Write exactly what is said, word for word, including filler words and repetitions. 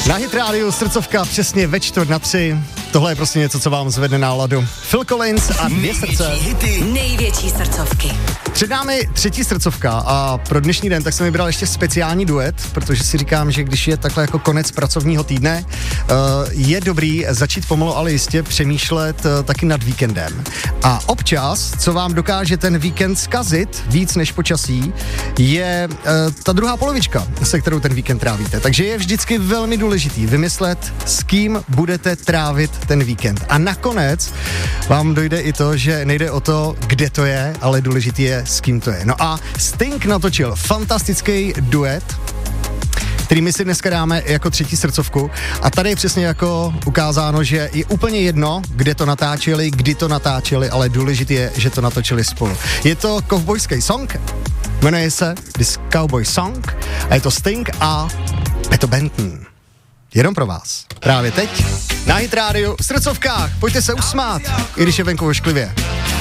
Na Hit Radio srdcovka přesně ve čtvrt na tři. Tohle je prostě něco, co vám zvedne náladu. Phil Collins a dvě srdce. Hity. Největší srdcovky. Před námi třetí srdcovka a pro dnešní den tak jsem vybral ještě speciální duet, protože si říkám, že když je takhle jako konec pracovního týdne, je dobrý začít pomalu, ale jistě přemýšlet taky nad víkendem. A občas, co vám dokáže ten víkend zkazit víc než počasí, je ta druhá polovička, se kterou ten víkend trávíte. Takže je vždycky velmi důležitý vymyslet, s kým budete trávit ten víkend. A nakonec vám dojde i to, že nejde o to, kde to je, ale důležitý je, s kým to je. No a Sting natočil fantastický duet, který my si dneska dáme jako třetí srdcovku. A tady je přesně jako ukázáno, že je úplně jedno, kde to natáčeli, kdy to natáčeli, ale důležité je, že to natočili spolu. Je to kovbojský song, jmenuje se This Cowboy Song a je to Sting a Peto Benton. Jenom pro vás. Právě teď na Hit Radio v srdcovkách. Pojďte se usmát, i když je venku ošklivě.